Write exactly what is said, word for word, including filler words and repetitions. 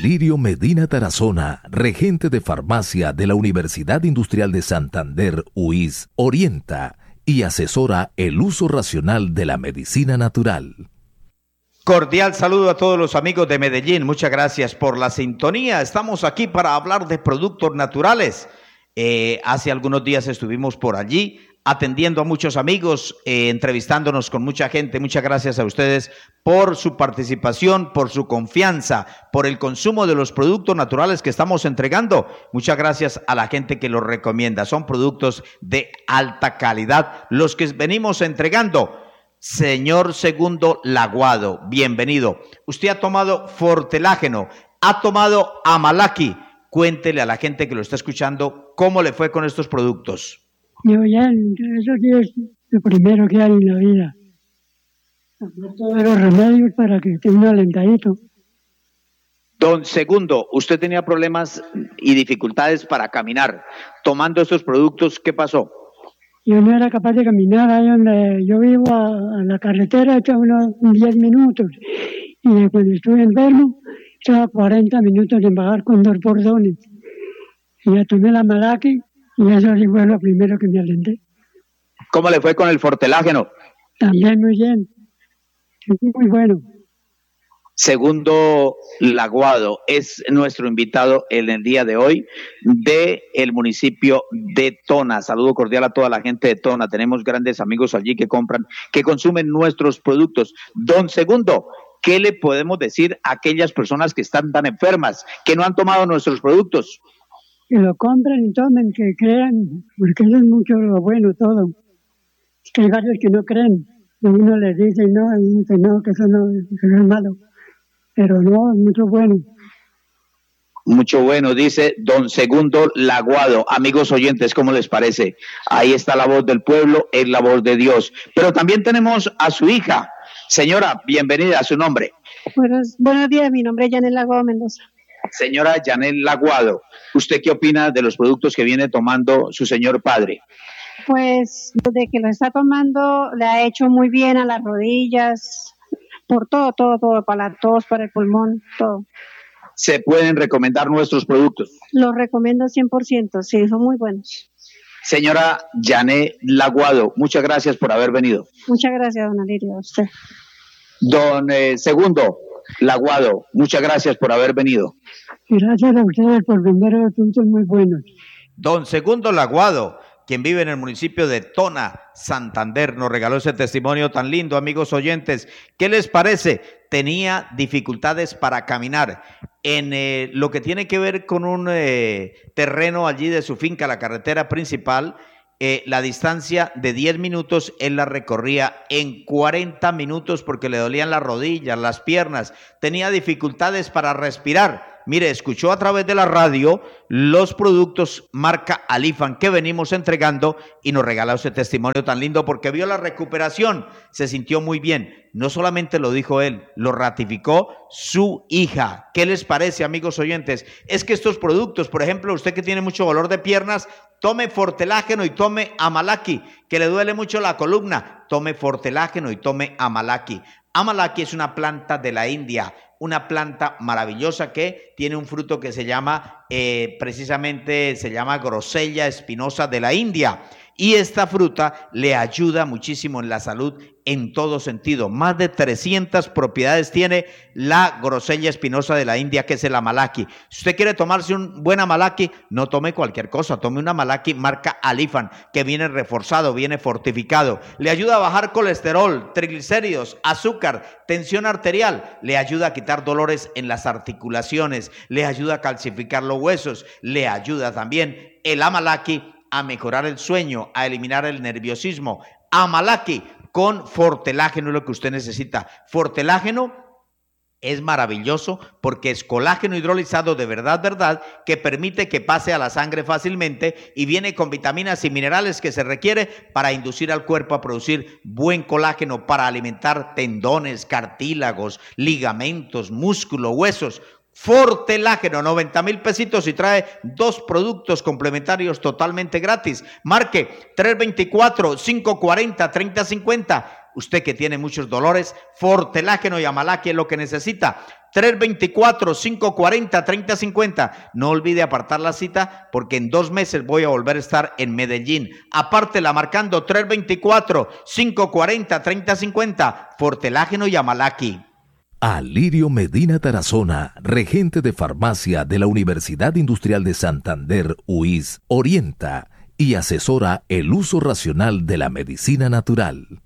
Lirio Medina Tarazona, regente de farmacia de la Universidad Industrial de Santander, U I S, orienta y asesora el uso racional de la medicina natural. Cordial saludo a todos los amigos de Medellín, muchas gracias por la sintonía. Estamos aquí para hablar de productos naturales. Eh, hace algunos días estuvimos por allí atendiendo a muchos amigos, eh, entrevistándonos con mucha gente. Muchas gracias a ustedes por su participación, por su confianza, por el consumo de los productos naturales que estamos entregando. Muchas gracias a la gente que los recomienda. Son productos de alta calidad los que venimos entregando. Señor Segundo Laguado, bienvenido. Usted ha tomado Fortelágeno, ha tomado Amalaki. Cuéntele a la gente que lo está escuchando cómo le fue con estos productos. Yo ya, eso sí es lo primero que hay en la vida. Todos los remedios para que esté uno alentadito. Don Segundo, usted tenía problemas y dificultades para caminar. Tomando estos productos, ¿qué pasó? Yo no era capaz de caminar ahí donde yo vivo, a, a la carretera, estaba unos diez minutos. Y cuando estuve enfermo, estaba cuarenta minutos en bajar con dos bordones. Y ya tomé la Amalaki y eso sí fue lo primero que me alenté. ¿Cómo le fue con el Fortelágeno? También muy bien. Muy bueno. Segundo Laguado es nuestro invitado en el día de hoy de el municipio de Tona. Saludo cordial a toda la gente de Tona. Tenemos grandes amigos allí que compran, que consumen nuestros productos. Don Segundo, ¿qué le podemos decir a aquellas personas que están tan enfermas, que no han tomado nuestros productos? Que lo compren y tomen, que crean, porque eso es mucho lo bueno todo. Es que hay varios que no creen. Y uno les dice no, y dice no, que eso no, que eso es malo. Pero no, es mucho bueno. Mucho bueno, dice don Segundo Laguado. Amigos oyentes, ¿cómo les parece? Ahí está la voz del pueblo, es la voz de Dios. Pero también tenemos a su hija. Señora, bienvenida, a su nombre. Buenos, buenos días, mi nombre es Yanel Laguado Mendoza. Señora Yanel Laguado, ¿usted qué opina de los productos que viene tomando su señor padre? Pues desde que lo está tomando le ha hecho muy bien a las rodillas, por todo, todo, todo, para la tos, para el pulmón, todo. ¿Se pueden recomendar nuestros productos? Los recomiendo cien por ciento, sí, son muy buenos. Señora Yanel Laguado, muchas gracias por haber venido. Muchas gracias, don Alirio, a usted. Don eh, Segundo Laguado, muchas gracias por haber venido. Gracias a ustedes por vender los productos muy buenos. Don Segundo Laguado, quien vive en el municipio de Tona, Santander, nos regaló ese testimonio tan lindo, amigos oyentes. ¿Qué les parece? Tenía dificultades para caminar. En eh, lo que tiene que ver con un eh, terreno allí de su finca, la carretera principal, eh, la distancia de diez minutos, él la recorría en cuarenta minutos porque le dolían las rodillas, las piernas, tenía dificultades para respirar. Mire, escuchó a través de la radio los productos marca Alifan que venimos entregando y nos regaló ese testimonio tan lindo porque vio la recuperación, se sintió muy bien. No solamente lo dijo él, lo ratificó su hija. ¿Qué les parece, amigos oyentes? Es que estos productos, por ejemplo, usted que tiene mucho dolor de piernas, tome Fortelágeno y tome Amalaki, que le duele mucho la columna, tome Fortelágeno y tome Amalaki. Amalaki es una planta de la India, una planta maravillosa que tiene un fruto que se llama, eh, precisamente se llama grosella espinosa de la India. Y esta fruta le ayuda muchísimo en la salud en todo sentido. Más de trescientas propiedades tiene la grosella espinosa de la India, que es el Amalaki. Si usted quiere tomarse un buen Amalaki, no tome cualquier cosa, tome un Amalaki marca Alifan, que viene reforzado, viene fortificado. Le ayuda a bajar colesterol, triglicéridos, azúcar, tensión arterial. Le ayuda a quitar dolores en las articulaciones, le ayuda a calcificar los huesos, le ayuda también el Amalaki a mejorar el sueño, a eliminar el nerviosismo. Amalaki con Fortelágeno es lo que usted necesita. Fortelágeno es maravilloso porque es colágeno hidrolizado de verdad, verdad, que permite que pase a la sangre fácilmente y viene con vitaminas y minerales que se requiere para inducir al cuerpo a producir buen colágeno, para alimentar tendones, cartílagos, ligamentos, músculo, huesos. Fortelágeno, noventa mil pesitos y trae dos productos complementarios totalmente gratis. Marque tres dos cuatro, cinco cuatro cero, tres cero cinco cero. Usted que tiene muchos dolores, Fortelágeno y Amalaki es lo que necesita. tres dos cuatro, cinco cuatro cero, tres cero cinco cero. No olvide apartar la cita porque en dos meses voy a volver a estar en Medellín. Apártela marcando tres dos cuatro, cinco cuatro cero, tres cero cinco cero. Fortelágeno y Amalaki. Alirio Medina Tarazona, regente de farmacia de la Universidad Industrial de Santander, U I S, orienta y asesora el uso racional de la medicina natural.